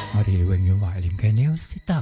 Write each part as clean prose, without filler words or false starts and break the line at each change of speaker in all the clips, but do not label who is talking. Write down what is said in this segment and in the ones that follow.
我哋永遠懷念嘅 Neil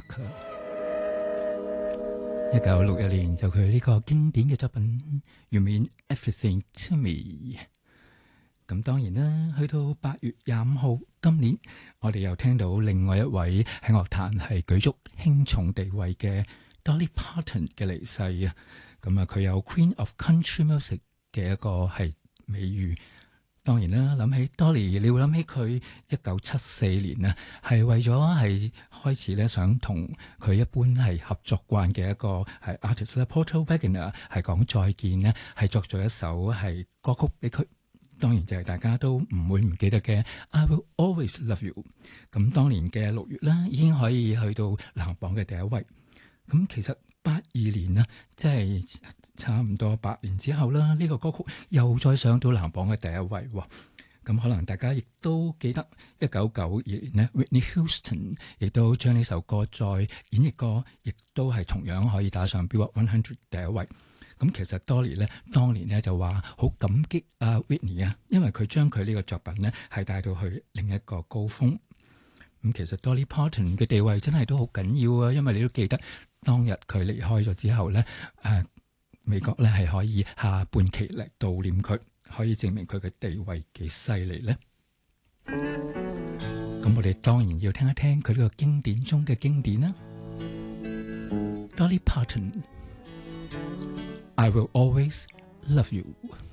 Sedaka。1961年就佢呢個經典嘅作品 You Mean Everything to Me。咁當然啦，去到8月25號，今年我哋又聽到另外一位喺樂壇係舉足輕重地位嘅 Dolly Parton 嘅離世啊。咁啊，佢有 Queen of Country Music 嘅一個係美譽。當然啦，諗起 Dolly，你會諗起佢1974年啊，係為咗係開始咧，想同佢一般係合作慣嘅一個係 artist 咧 Porter Wagoner 係講再見呢，係作咗一首係歌曲俾佢。當然就係大家都唔會唔記得嘅 I Will Always Love You。咁當年嘅6月啦，已經可以去到流行榜嘅第一位。咁其實82年啦，即係差唔多8年之後啦，呢個歌曲又再上到流行榜嘅第一位喎。咁可能大家亦都記得1992年呢 Whitney Houston 亦都將呢首歌再演繹過，亦都係同樣可以打上 Billboard 100第一位。咁其實 Dolly 咧，當年咧就話好感激阿 Whitney 啊，因為佢將佢呢個作品咧係帶到去另一個高峰。咁其實 Dolly Parton 嘅地位真係都好緊要啊，因為你都記得當日佢離開咗之後咧，美國咧係可以下半旗嚟悼念佢，可以證明佢嘅地位幾犀利咧。咁我哋當然要聽一聽佢呢個經典中嘅經典啦。Dolly Parton。I will always love you.